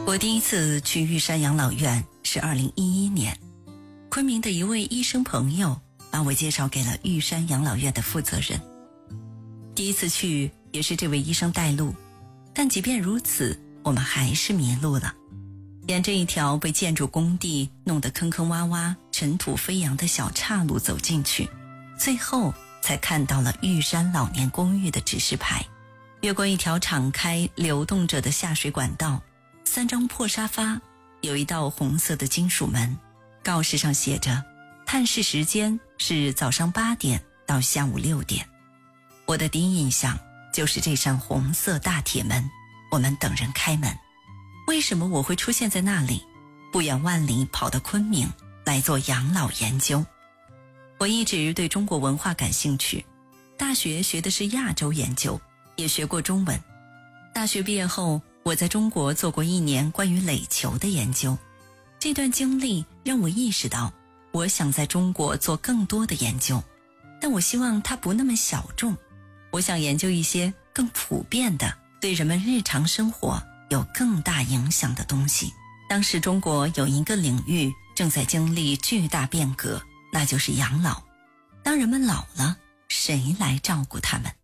我第一次去玉山养老院是2011年，昆明的一位医生朋友把我介绍给了玉山养老院的负责人。第一次去也是这位医生带路，但即便如此，我们还是迷路了。沿着一条被建筑工地弄得坑坑洼洼、尘土飞扬的小岔路走进去，最后才看到了玉山老年公寓的指示牌。越过一条敞开流动着的下水管道，3张破沙发，有一道红色的金属门，告示上写着探视时间是早上8点到下午6点。我的第一印象就是这扇红色大铁门，我们等人开门。为什么我会出现在那里，不远万里跑到昆明来做养老研究？我一直对中国文化感兴趣，大学学的是亚洲研究，也学过中文。大学毕业后，我在中国做过1年关于垒球的研究。这段经历让我意识到，我想在中国做更多的研究，但我希望它不那么小众。我想研究一些更普遍的，对人们日常生活有更大影响的东西。当时中国有一个领域正在经历巨大变革，那就是养老。当人们老了，谁来照顾他们？